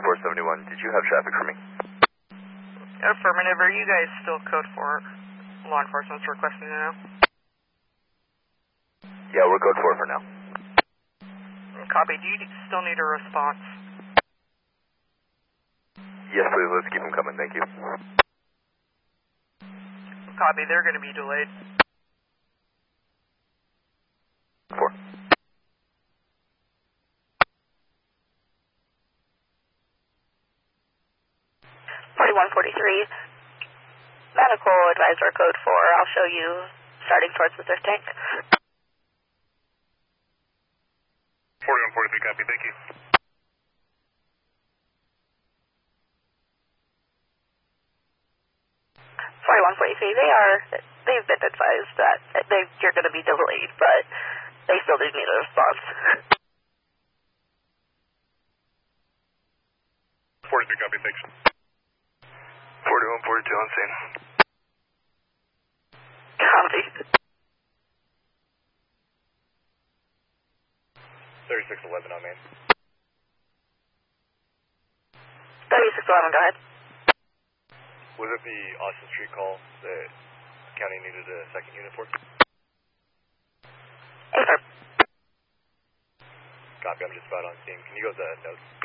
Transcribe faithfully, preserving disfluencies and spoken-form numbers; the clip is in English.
four seventy-one, did you have traffic for me? Affirmative. Are you guys still code for law enforcement's requesting to know? Yeah, we're code four for now. Copy. Do you still need a response? Yes, please. Let's keep them coming. Thank you. Copy. They're going to be delayed. Four. forty-one forty-three. Medical advisor code four. I'll show you starting towards the thrift tank. forty-one forty-three, copy. Thank you. forty-one forty-three. They are. They've been advised that they you're going to be delayed, but they still do need a response. forty-three, copy. Thanks. forty-one forty-two on scene. Copy. thirty-six eleven on main. thirty-six eleven, go ahead. Was it the Austin Street call that county needed a second unit for? Affirm. Copy, I'm just about on scene. Can you go to the notes?